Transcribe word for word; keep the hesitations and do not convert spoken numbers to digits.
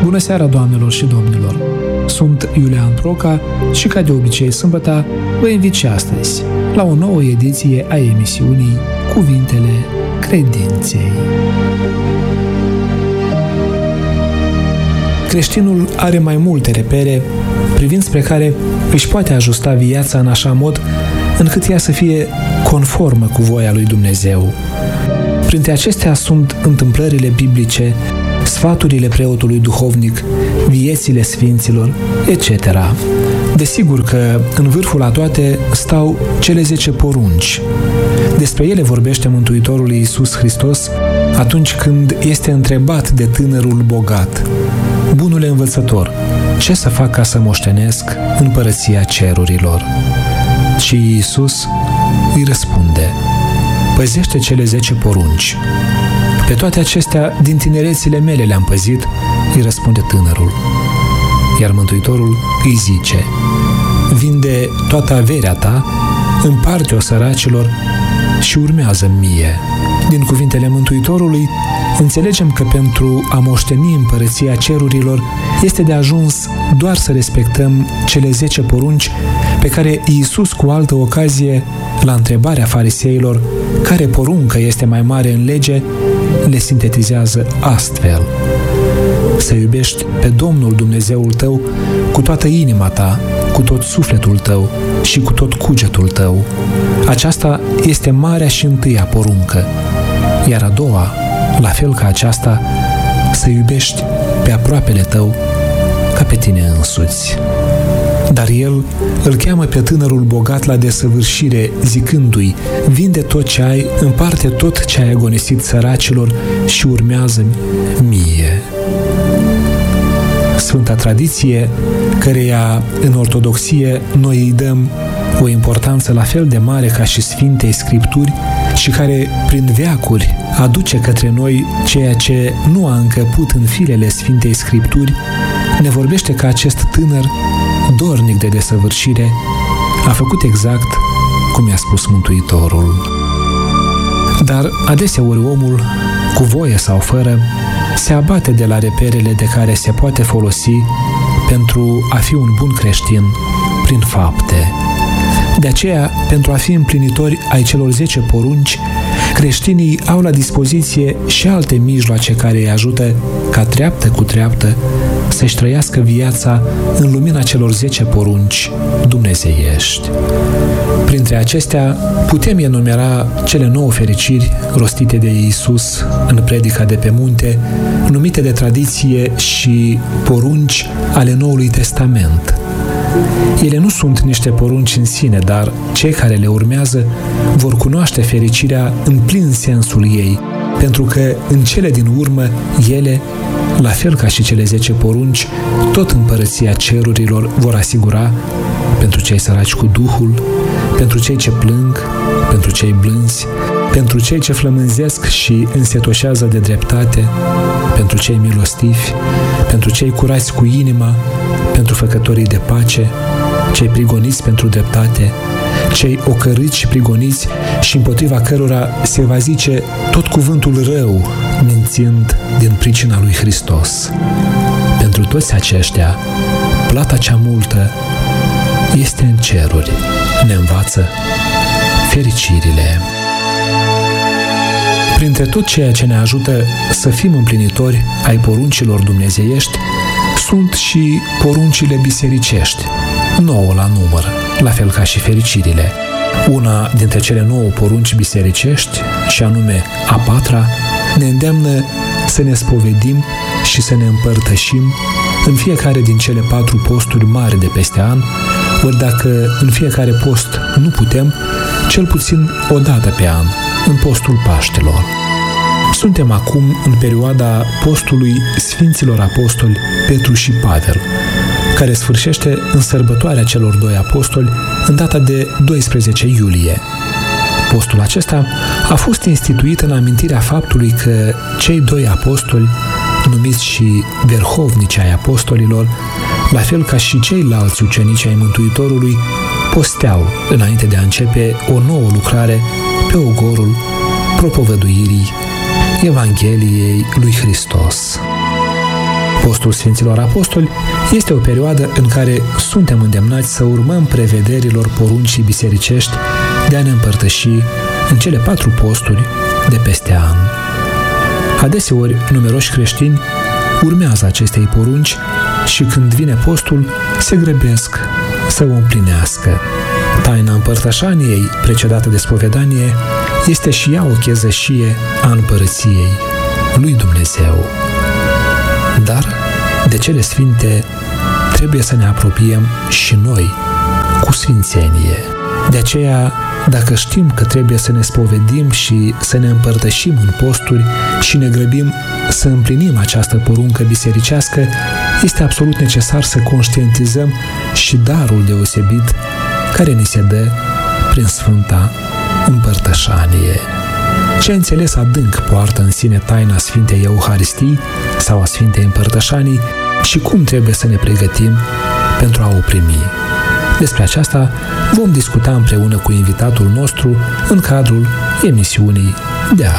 Bună seara, doamnelor și domnilor! Sunt Iulian Proca și, ca de obicei sâmbătă, vă invit și astăzi la o nouă ediție a emisiunii Cuvintele Credinței. Creștinul are mai multe repere privind spre care își poate ajusta viața în așa mod încât ea să fie conformă cu voia lui Dumnezeu. Printre acestea sunt întâmplările biblice, sfaturile preotului duhovnic, viețile sfinților, et cetera. Desigur că în vârful a toate stau cele zece porunci. Despre ele vorbește Mântuitorul Iisus Hristos atunci când este întrebat de tânărul bogat: Bunule învățător, ce să fac ca să moștenesc împărăția cerurilor? Și Iisus îi răspunde: Păzește cele zece porunci. Pe toate acestea, din tinerețile mele le-am păzit, îi răspunde tânărul. Iar Mântuitorul îi zice: Vinde toată averea ta, împarte-o săracilor și urmează mie. Din cuvintele Mântuitorului, înțelegem că pentru a moșteni împărăția cerurilor este de ajuns doar să respectăm cele zece porunci pe care Iisus, cu altă ocazie, la întrebarea fariseilor care poruncă este mai mare în lege, le sintetizează astfel: să iubești pe Domnul Dumnezeul tău cu toată inima ta, cu tot sufletul tău și cu tot cugetul tău. Aceasta este marea și întâia poruncă. Iar a doua, la fel ca aceasta, să iubești pe aproapele tău ca pe tine însuți. Dar el îl cheamă pe tânărul bogat la desăvârșire, zicându-i: Vinde tot ce ai, împarte tot ce ai agonisit săracilor și urmează-mi mie. Sfânta tradiție, căreia în ortodoxie noi îi dăm o importanță la fel de mare ca și Sfintei Scripturi și care, prin veacuri, aduce către noi ceea ce nu a încăput în firele Sfintei Scripturi, ne vorbește că acest tânăr, dornic de desăvârșire, a făcut exact cum i-a spus Mântuitorul. Dar adeseori omul, cu voie sau fără, se abate de la reperele de care se poate folosi pentru a fi un bun creștin prin fapte. De aceea, pentru a fi împlinitori ai celor zece porunci, creștinii au la dispoziție și alte mijloace care îi ajută ca treaptă cu treaptă să-și trăiască viața în lumina celor zece porunci dumnezeiești. Printre acestea, putem enumera cele nouă fericiri rostite de Iisus în predica de pe munte, numite de tradiție și porunci ale Noului Testament. Ele nu sunt niște porunci în sine, dar cei care le urmează vor cunoaște fericirea în plin sensul ei, pentru că în cele din urmă ele, la fel ca și cele zece porunci, tot împărăția cerurilor vor asigura pentru cei săraci cu Duhul, pentru cei ce plâng, pentru cei blânzi, pentru cei ce flămânzesc și însetoșează de dreptate, pentru cei milostivi, pentru cei curați cu inima, pentru făcătorii de pace, cei prigoniți pentru dreptate, cei ocărâți și prigoniți și împotriva cărora se va zice tot cuvântul rău, mințind din pricina lui Hristos. Pentru toți aceștia, plata cea multă este în ceruri, ne învață fericirile. Printre tot ceea ce ne ajută să fim împlinitori ai poruncilor dumnezeiești, sunt și poruncile bisericești, nouă la număr, la fel ca și fericirile. Una dintre cele nouă porunci bisericești, și anume a patra, ne îndeamnă să ne spovedim și să ne împărtășim în fiecare din cele patru posturi mari de peste an, ori dacă în fiecare post nu putem, cel puțin o dată pe an, în postul Paștelor. Suntem acum în perioada postului Sfinților Apostoli Petru și Pavel, care sfârșește în sărbătoarea celor doi apostoli în data de doisprezece iulie. Postul acesta a fost instituit în amintirea faptului că cei doi apostoli, numiți și verhovnici ai apostolilor, la fel ca și ceilalți ucenici ai Mântuitorului, posteau înainte de a începe o nouă lucrare pe ogorul propovăduirii Evangheliei lui Hristos. Postul Sfinților Apostoli este o perioadă în care suntem îndemnați să urmăm prevederilor poruncii bisericești de a ne împărtăși în cele patru posturi de peste an. Adeseori, numeroși creștini urmează acestei porunci și când vine postul, se grăbesc să o împlinească. Taina împărtășaniei, precedată de spovedanie, este și ea o chezășie a împărăției lui Dumnezeu. Dar de cele sfinte trebuie să ne apropiem și noi cu sfințenie. De aceea, dacă știm că trebuie să ne spovedim și să ne împărtășim în posturi și ne grăbim să împlinim această poruncă bisericească, este absolut necesar să conștientizăm și darul deosebit care ni se dă prin Sfânta Împărtășanie. Ce înțeles adânc poartă în sine taina Sfintei Euharistii sau a Sfintei Împărtășanii și cum trebuie să ne pregătim pentru a o primi. Despre aceasta vom discuta împreună cu invitatul nostru în cadrul emisiunii de azi.